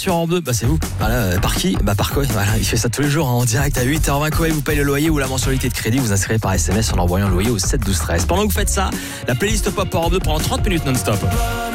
Sur Europe 2, c'est vous. Voilà, par qui ? Par Koé. Voilà, il fait ça tous les jours en direct à 8h20. Koé vous paye le loyer ou la mensualité de crédit. Vous inscrivez par SMS en envoyant le loyer au 7 12 13. Pendant que vous faites ça, la playlist pop Europe 2 pendant 30 minutes non-stop.